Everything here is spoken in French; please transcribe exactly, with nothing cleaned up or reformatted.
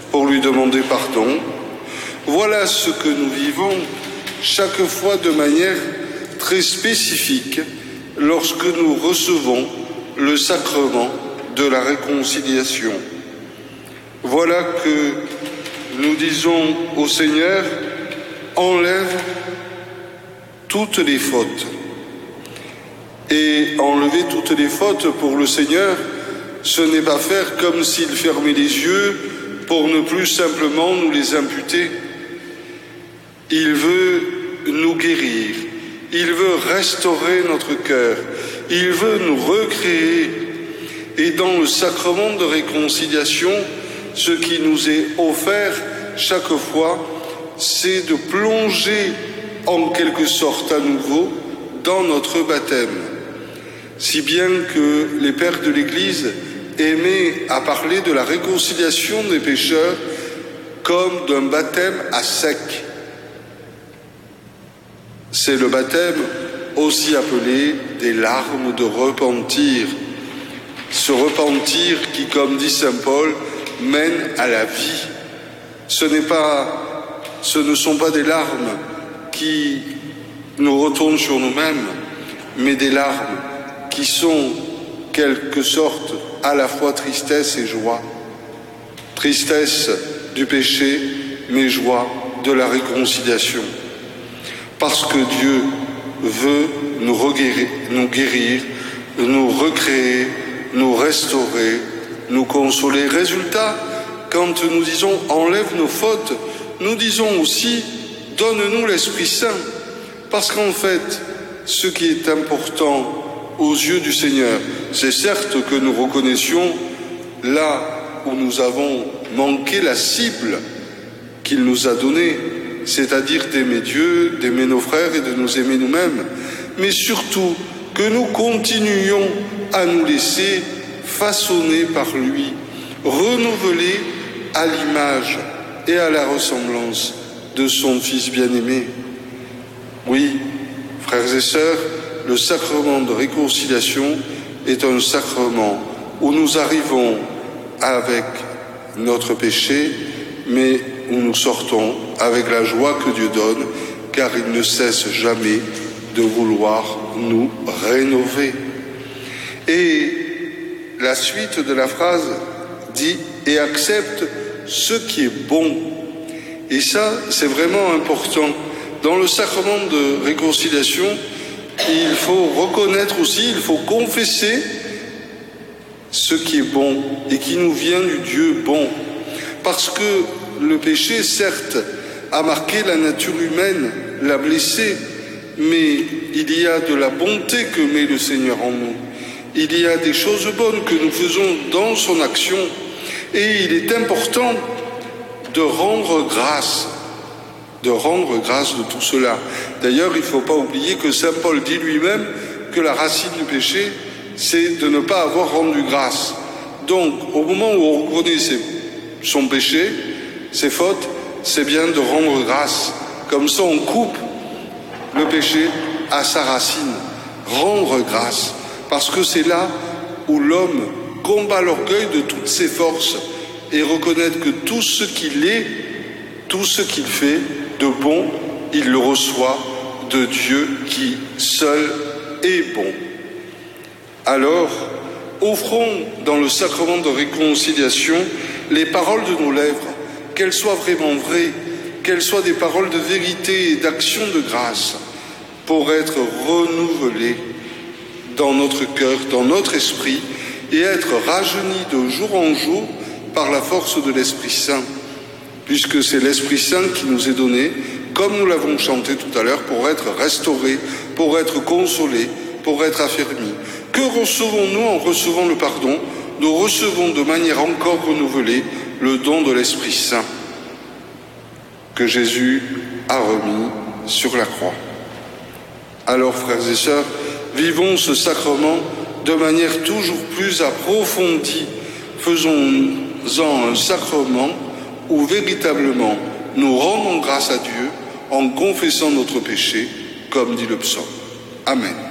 pour lui demander pardon. Voilà ce que nous vivons chaque fois de manière très spécifique lorsque nous recevons le sacrement de la réconciliation. Voilà que nous disons au Seigneur, enlève toutes les fautes. Et enlever toutes les fautes pour le Seigneur, ce n'est pas faire comme s'il fermait les yeux pour ne plus simplement nous les imputer. Il veut nous guérir, il veut restaurer notre cœur, il veut nous recréer. Et dans le sacrement de réconciliation, ce qui nous est offert chaque fois, c'est de plonger en quelque sorte à nouveau dans notre baptême. Si bien que les pères de l'Église aimaient à parler de la réconciliation des pécheurs comme d'un baptême à sec. C'est le baptême aussi appelé des larmes de repentir. Ce repentir qui, comme dit saint Paul, mène à la vie. Ce n'est pas, ce ne sont pas des larmes qui nous retournent sur nous-mêmes, mais des larmes qui sont, quelque sorte, à la fois tristesse et joie. Tristesse du péché, mais joie de la réconciliation. Parce que Dieu veut nous reguérir, nous guérir, nous recréer, nous restaurer, nous consoler. Résultat, quand nous disons « enlève nos fautes », nous disons aussi « donne-nous l'Esprit Saint ». Parce qu'en fait, ce qui est important aux yeux du Seigneur, c'est certes que nous reconnaissions là où nous avons manqué la cible qu'il nous a donnée, c'est-à-dire d'aimer Dieu, d'aimer nos frères et de nous aimer nous-mêmes, mais surtout que nous continuions à nous laisser façonner par lui, renouveler à l'image et à la ressemblance de son Fils bien-aimé. Oui, frères et sœurs, le sacrement de réconciliation est un sacrement où nous arrivons avec notre péché, mais où nous sortons avec la joie que Dieu donne, car il ne cesse jamais de vouloir nous rénover. Et la suite de la phrase dit « et accepte ce qui est bon ». Et ça, c'est vraiment important. Dans le sacrement de réconciliation, il faut reconnaître aussi, il faut confesser ce qui est bon et qui nous vient du Dieu bon. Parce que le péché, certes, a marqué la nature humaine, l'a blessée, mais il y a de la bonté que met le Seigneur en nous. Il y a des choses bonnes que nous faisons dans son action. Et il est important de rendre grâce, de rendre grâce de tout cela. D'ailleurs, il ne faut pas oublier que saint Paul dit lui-même que la racine du péché, c'est de ne pas avoir rendu grâce. Donc, au moment où on reconnaît ses, son péché, ses fautes, c'est bien de rendre grâce. Comme ça, on coupe le péché à sa racine. Rendre grâce. Parce que c'est là où l'homme combat l'orgueil de toutes ses forces et reconnaître que tout ce qu'il est, tout ce qu'il fait de bon, il le reçoit de Dieu qui seul est bon. Alors, offrons dans le sacrement de réconciliation les paroles de nos lèvres, qu'elles soient vraiment vraies, qu'elles soient des paroles de vérité et d'action de grâce, pour être renouvelées dans notre cœur, dans notre esprit, et être rajeunis de jour en jour par la force de l'Esprit Saint, puisque c'est l'Esprit Saint qui nous est donné, comme nous l'avons chanté tout à l'heure, pour être restaurés, pour être consolés, pour être affermis. Que recevons-nous en recevant le pardon? Nous recevons de manière encore renouvelée le don de l'Esprit Saint que Jésus a remis sur la croix. Alors, frères et sœurs, vivons ce sacrement de manière toujours plus approfondie. Faisons-en un sacrement où véritablement nous rendons grâce à Dieu en confessant notre péché, comme dit le psaume. Amen.